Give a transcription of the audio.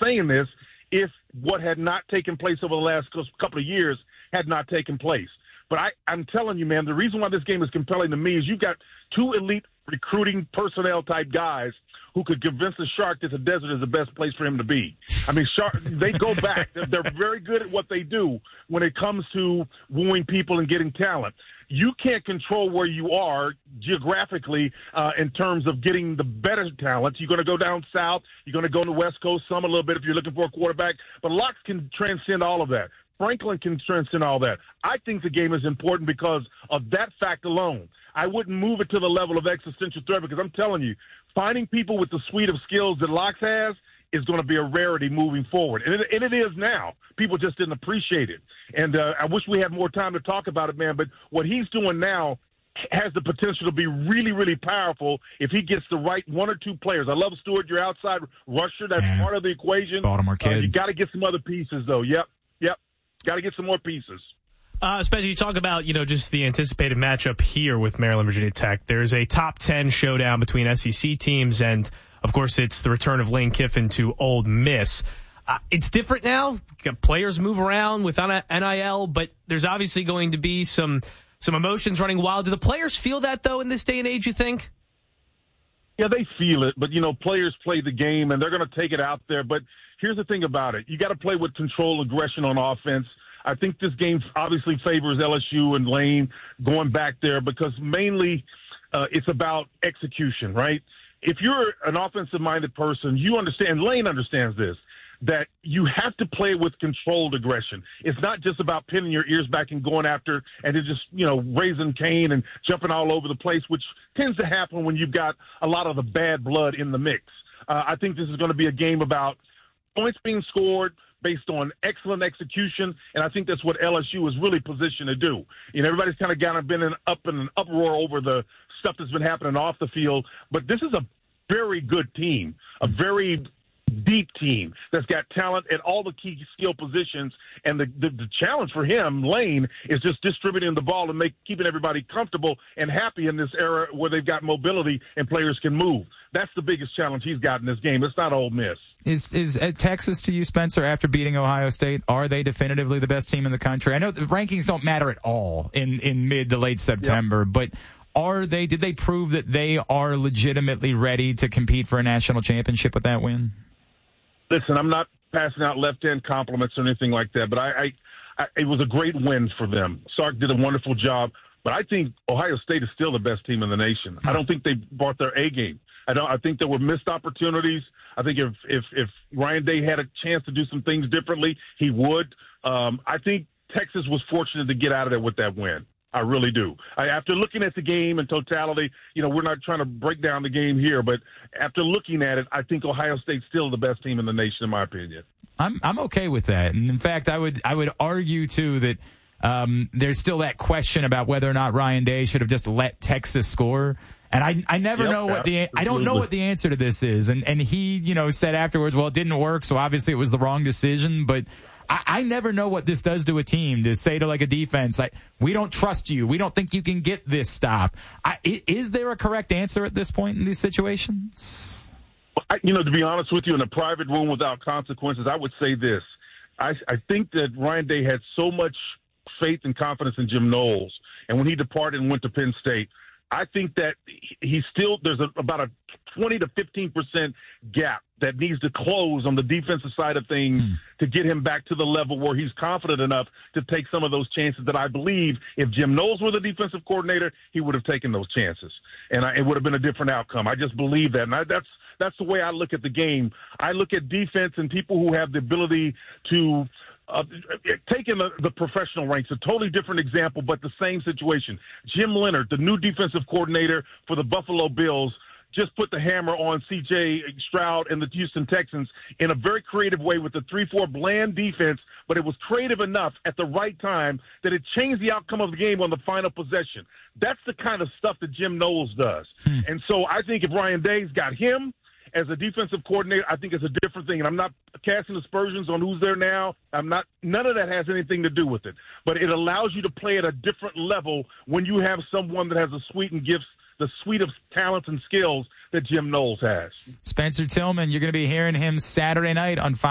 saying this if what had not taken place over the last couple of years had not taken place. But I'm telling you, man, the reason why this game is compelling to me is you've got two elite recruiting personnel type guys who could convince the Shark that the desert is the best place for him to be. I mean, they go back. They're very good at what they do when it comes to wooing people and getting talent. You can't control where you are geographically in terms of getting the better talent. You're going to go down south. You're going to go to the West Coast some a little bit if you're looking for a quarterback. But Locke can transcend all of that. Franklin can transcend all that. I think the game is important because of that fact alone. I wouldn't move it to the level of existential threat because I'm telling you, finding people with the suite of skills that Locke has is going to be a rarity moving forward. And it is now. People just didn't appreciate it. And I wish we had more time to talk about it, man. But what he's doing now has the potential to be really, really powerful if he gets the right one or two players. I love Stewart, your outside rusher. That's part of the equation. Baltimore kid. You got to get some other pieces, though. Yep. Got to get some more pieces. Especially you talk about, just the anticipated matchup here with Maryland, Virginia Tech. There's a top 10 showdown between SEC teams, and, of course, it's the return of Lane Kiffin to Ole Miss. It's different now. Players move around with NIL, but there's obviously going to be some emotions running wild. Do the players feel that, though, in this day and age, you think? Yeah, they feel it, but, players play the game, and they're going to take it out there. But here's the thing about it. You got to play with control, aggression on offense. I think this game obviously favors LSU and Lane going back there because mainly it's about execution, right? If you're an offensive-minded person, you understand, Lane understands this, that you have to play with controlled aggression. It's not just about pinning your ears back and going after and then just, raising Cain and jumping all over the place, which tends to happen when you've got a lot of the bad blood in the mix. I think this is going to be a game about points being scored based on excellent execution, and I think that's what LSU is really positioned to do. Everybody's kind of been in an uproar over the stuff that's been happening off the field, but this is a very good team, a very deep team that's got talent at all the key skill positions, and the challenge for him, Lane, is just distributing the ball and keeping everybody comfortable and happy in this era where they've got mobility and players can move. That's the biggest challenge he's got in this game. It's not Ole Miss. Is Texas to you, Spencer, after beating Ohio State, are they definitively the best team in the country? I know the rankings don't matter at all in mid to late September, but did they prove that they are legitimately ready to compete for a national championship with that win? Listen, I'm not passing out left-hand compliments or anything like that, but it was a great win for them. Sark did a wonderful job, but I think Ohio State is still the best team in the nation. I don't think they brought their A game. I think there were missed opportunities. I think if Ryan Day had a chance to do some things differently, he would. I think Texas was fortunate to get out of there with that win. I really do. After looking at the game in totality, we're not trying to break down the game here, but after looking at it, I think Ohio State's still the best team in the nation, in my opinion. I'm okay with that. And in fact, I would argue too that there's still that question about whether or not Ryan Day should have just let Texas score. And I never know I don't know what the answer to this is. And he, said afterwards, well, it didn't work, so obviously it was the wrong decision, but I never know what this does to a team to say to a defense, we don't trust you. We don't think you can get this stop. Is there a correct answer at this point in these situations? To be honest with you, in a private room without consequences, I would say this. I think that Ryan Day had so much faith and confidence in Jim Knowles, and when he departed and went to Penn State, I think that there's about a 20 to 15% gap that needs to close on the defensive side of things to get him back to the level where he's confident enough to take some of those chances that I believe if Jim Knowles were the defensive coordinator, he would have taken those chances. And it would have been a different outcome. I just believe that. And that's the way I look at the game. I look at defense and people who have the ability to taking the professional ranks, a totally different example, but the same situation. Jim Leonard, the new defensive coordinator for the Buffalo Bills, just put the hammer on C.J. Stroud and the Houston Texans in a very creative way with the 3-4 bland defense, but it was creative enough at the right time that it changed the outcome of the game on the final possession. That's the kind of stuff that Jim Knowles does. And so I think if Ryan Day's got him as a defensive coordinator, I think it's a different thing. And I'm not casting aspersions on who's there now. None of that has anything to do with it. But it allows you to play at a different level when you have someone that has a suite of talents and skills that Jim Knowles has. Spencer Tillman, you're going to be hearing him Saturday night on Fox.